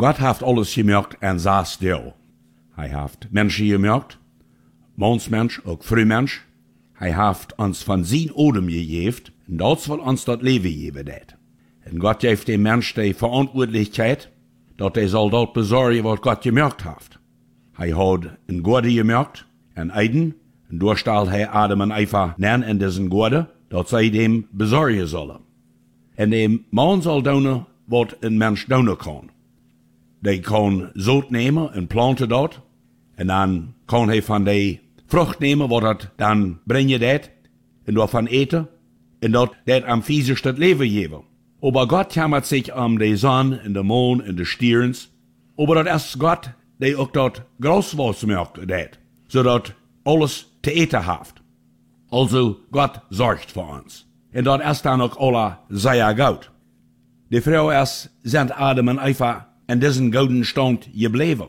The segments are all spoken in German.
Gott heeft alles gemaakt en saß stil. Hij heeft Menschen gemaakt, Monsmensch, ook Frühmensch. Hij heeft ons van zijn Odem gegeven, en dat wil ons dat leven geven dat. En Gott geeft dem Mensch die Verantwortlichkeit, dat hij zal dat bezorgen wat Gott gemaakt heeft. Hij had een Gorde gemaakt, en Eiden, en doorstaal hij Adam en Eva nen in deze Gorde, dat zij dem bezorgen zullen. En de man zal doen wat een mens doen kan. Die kan zout nemen en planten dat, en dan kan hij van die vrucht nemen, wat dat dan brengt dat, en daarvan eten, en dat am viesest het leven geven. Aber Gott kümmert sich de zon en de maan en de stierns, aber dat is Gott, die ook dat großwas maakt dat, zodat alles te eten heeft. Also Gott zorgt voor ons. En dat is dan ook alle zeer goed. De vrouw is, zijn Adam en Eva in diesen gouden stand gebleven.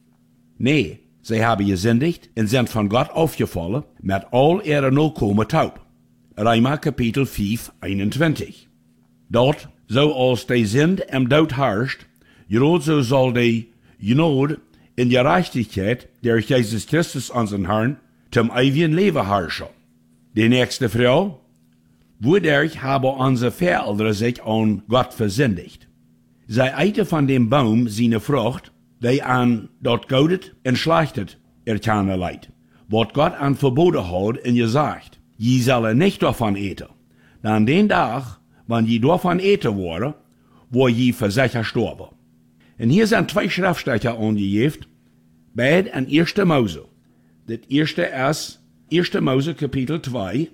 Nee, zij hebben gesündigt en zijn van Gott aufgefallen met al ihre Nachkommen taub. Römer Kapitel 5, 21. Dort, zoals de Sünd im Dood herrscht, so soll die Gnade in Gerechtigkeit der Jesus Christus unseren Herrn zum ewigen Leben herrschen. Die nächste Frau, wodurch haben unsere Väter sich an Gott versündigt. Zij eten van dem Baum seine Frucht, die an dort goudet en schlechtet erkennen leid. Wat Gott an verboden hat en gesagt, je zullen nicht davon eten. Dan den Tag, wann je davon eten worden, wo je für sicher sterben. En hier zijn twee schriftstücke angegeben, beide in 1. Mose. Das erste ist 1. Mose Kapitel 2,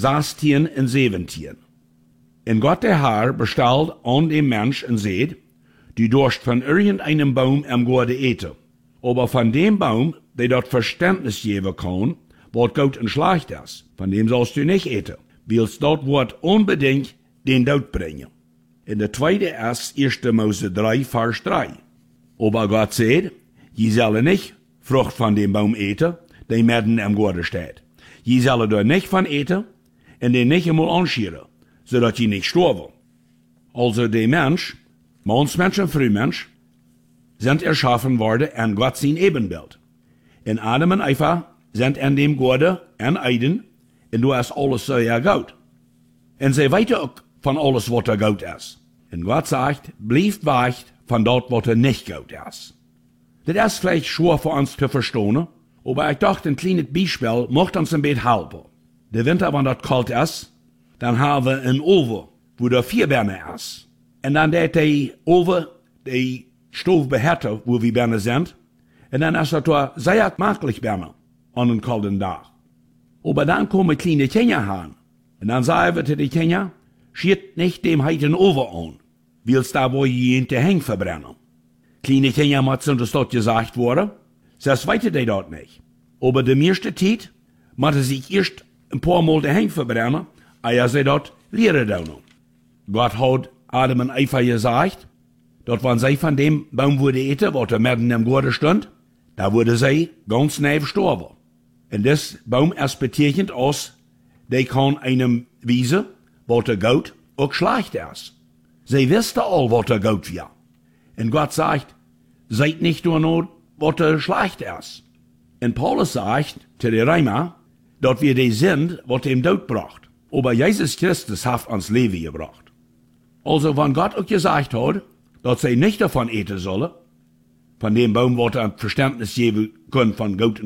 16 en 17. En Gott der Herr bestellt an dem Mensch und sagt, du darfst von irgendeinem Baum am Garten eten, aber von dem Baum, der dort Verständnis geben kann, was gut und schlecht ist, von dem sollst du nicht eten, willst dort wird unbedingt den Tod bringen. In der zweite ist 1. Mose 3, Vers 3. Aber Gott sagt, je sollen nicht Frucht von dem Baum eten, der mitten am Garten steht. Je sollen dort nicht von eten und den nicht einmal anschieren, zodat je nicht sterben. Also der Mensch, Monsmensch und Frühmensch, sind erschaffen worden an Gott sein Ebenbild. Und Adam und Eva sind in dem Garten an Eden, und du hast alles sehr gut. Und sie weten auch von alles, was er gut ist. Und Gott sagt, blieb weg von dort, was er nicht gut ist. Das ist vielleicht schwer für uns zu verstehen, aber ich dachte, ein kleines Beispiel macht uns ein bisschen helfen. Der Winter, wenn das kalt ist, dann haben wir einen Oven, wo der 4 Birnen ist. Und dann der Oven, die Stove behärtet, wo wir Birnen sind. Und dann ist das da sehr möglich Birnen an einem kalten Tag. Aber dann kommen kleine Kinder heran. Und dann sagen wir zu den Kindern, schiet nicht dem heiten Oven an, willst da wo je in der Heng verbrennen. Kleine Kinder müssen das dort gesagt worden, das weiter die dort nicht. Aber der meiste Zeit müssen sich erst ein paar Mal der Heng verbrennen, als sie dort lehren dürfen. Gott hat Adam und Eva gesagt, dort wenn sie von dem Baum würde eten, was da mitten im Garten stand, da würde sie ganz nahe sterben. Und das Baum ist beteckend aus, die kann einem wiesen, was der gut auch schlecht ist. Sie wissen all, was der gut wäre. Und Gott sagt, seid nicht nur was der schlecht ist. Und Paulus sagt zu den Römer, dass wir die sind, was dem Tod bracht. Aber Jesus Christus hat uns Leben gebracht. Also, wenn Gott auch gesagt hat, dass sie nicht davon eten sollen, von dem Baum, was er Verständnis geben können von Gott